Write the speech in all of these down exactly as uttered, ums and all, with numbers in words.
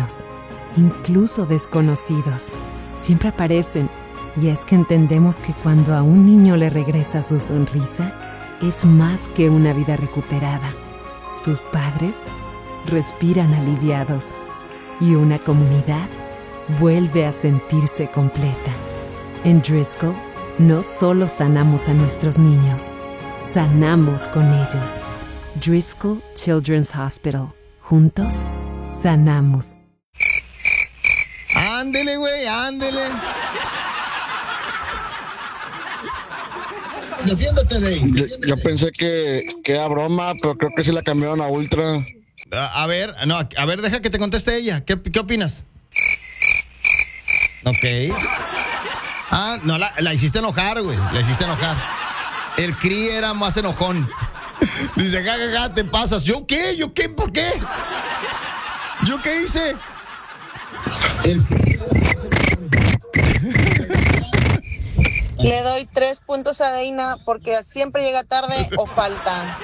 humanos, incluso desconocidos. Siempre aparecen, y es que entendemos que cuando a un niño le regresa su sonrisa, es más que una vida recuperada. Sus padres respiran aliviados, y una comunidad vuelve a sentirse completa. En Driscoll, no solo sanamos a nuestros niños, sanamos con ellos. Driscoll Children's Hospital. Juntos, sanamos. Ándele, güey, ándele. Defiéndete de ahí. Yo, yo pensé que, que era broma, pero creo que sí la cambiaron a Ultra. A, a ver, no, a ver, deja que te conteste ella. ¿Qué, qué opinas? Ok. Ah, no, la, la hiciste enojar, güey. La hiciste enojar. El Cri era más enojón. Dice, ja, ja, ja, te pasas. ¿Yo qué? ¿Yo qué? ¿Por qué? ¿Yo qué hice? El... Le doy tres puntos a Deina porque siempre llega tarde o falta.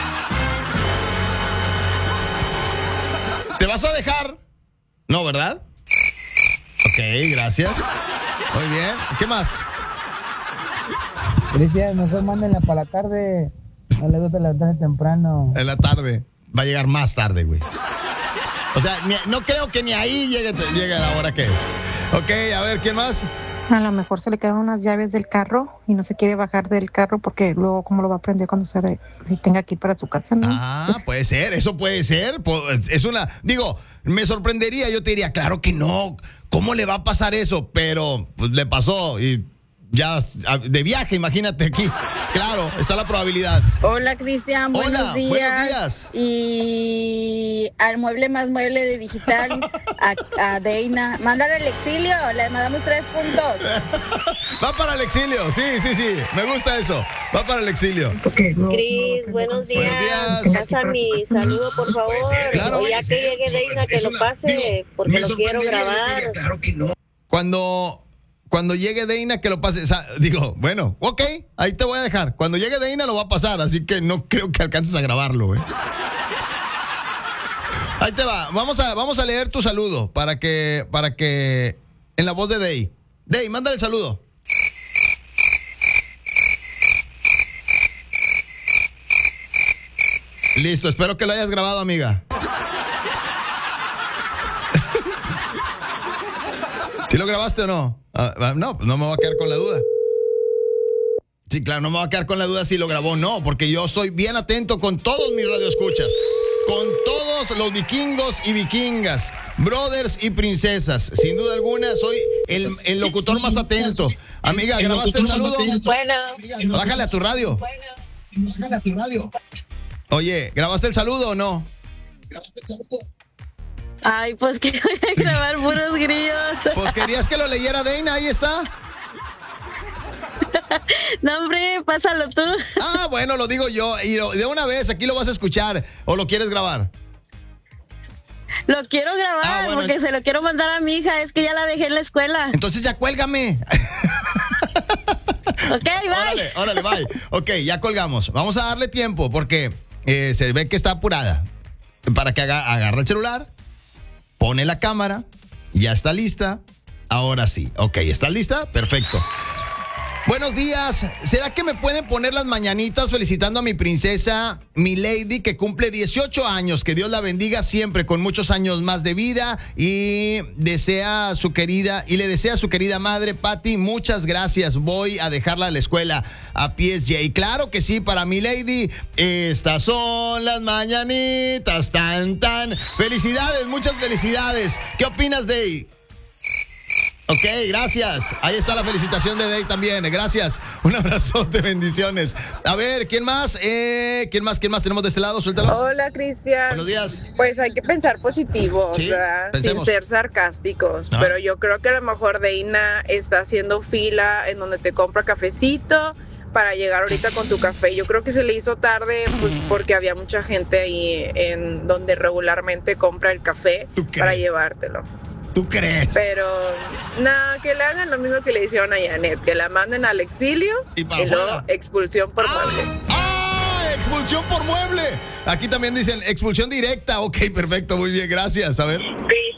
¿Te vas a dejar? No, ¿verdad? Ok, gracias. Muy bien. ¿Qué más? Cristian, no se mándenla para la tarde. No le gusta levantarse temprano. En la tarde. Va a llegar más tarde, güey. O sea, ni, no creo que ni ahí llegue, llegue a la hora que es. Ok, a ver, ¿quién más? A lo mejor se le quedan unas llaves del carro y no se quiere bajar del carro porque luego cómo lo va a aprender cuando se re, si tenga que ir para su casa, ¿no? Ah, puede ser, eso puede ser. Es una, digo, me sorprendería, yo te diría, claro que no, ¿cómo le va a pasar eso? Pero pues, le pasó y ya de viaje, imagínate aquí. Claro, está la probabilidad. Hola, Cristian, buenos Hola, días. buenos días. Y al mueble más mueble de digital, a, a Deina. Mándale el exilio, le mandamos tres puntos. Va para el exilio, sí, sí, sí, me gusta eso. Va para el exilio. Cris, buenos días. Buenos días. Pasa mi saludo, por favor. Claro. O ya que llegue Deina, que lo pase, porque lo quiero grabar. Claro que no. Cuando... Cuando llegue Deina, que lo pase. O sea, digo, bueno, ok, ahí te voy a dejar. Cuando llegue Deina lo va a pasar, así que no creo que alcances a grabarlo, güey. Ahí te va. Vamos a, vamos a leer tu saludo para que, para que, en la voz de Dey. Dey, mándale el saludo. Listo, espero que lo hayas grabado, amiga. ¿Sí lo grabaste o no? Uh, no, pues no me voy a quedar con la duda. Sí, claro, no me voy a quedar con la duda si lo grabó o no, porque yo soy bien atento con todos mis radioescuchas, con todos los vikingos y vikingas, brothers y princesas. Sin duda alguna, soy el, el locutor más atento. Amiga, ¿grabaste el saludo? Bueno. Bájale a tu radio. Bueno. Bájale a tu radio. Oye, ¿grabaste el saludo o no? ¿Grabaste el saludo? Ay, pues que voy a grabar puros grillos. Pues querías que lo leyera Deina, ahí está. No, hombre, pásalo tú. Ah, bueno, lo digo yo. Y lo, de una vez, aquí lo vas a escuchar. ¿O lo quieres grabar? Lo quiero grabar ah, bueno, porque se lo quiero mandar a mi hija. Es que ya la dejé en la escuela. Entonces ya cuélgame. Ok, bye. Órale, órale, bye. Ok, ya colgamos. Vamos a darle tiempo porque eh, se ve que está apurada. Para que haga, agarre el celular, pone la cámara, ya está lista. Ahora sí. Ok, ¿está lista? Perfecto. Buenos días. ¿Será que me pueden poner las mañanitas felicitando a mi princesa, mi lady, que cumple dieciocho años? Que Dios la bendiga siempre con muchos años más de vida y desea a su querida y le desea a su querida madre Patty muchas gracias. Voy a dejarla a la escuela a P S J. Claro que sí, para mi lady. Estas son las mañanitas, tan tan. Felicidades, muchas felicidades. ¿Qué opinas, Day? Ok, gracias. Ahí está la felicitación de Day también. Gracias. Un abrazo de bendiciones. A ver, ¿quién más? Eh, ¿Quién más? ¿Quién más tenemos de este lado? Suéltalo. Hola, Cristian. Buenos días. Pues hay que pensar positivo, sí, ¿verdad? Pensemos. Sin ser sarcásticos. Ah. Pero yo creo que a lo mejor Deina está haciendo fila en donde te compra cafecito para llegar ahorita con tu café. Yo creo que se le hizo tarde pues, porque había mucha gente ahí en donde regularmente compra el café para llevártelo. ¿Tú crees? Pero, nada, que le hagan lo mismo que le hicieron a Janet, que la manden al exilio y, y luego expulsión por ah, mueble. ¡Ah! ¡Expulsión por mueble! Aquí también dicen expulsión directa. Ok, perfecto, muy bien, gracias. A ver. Sí,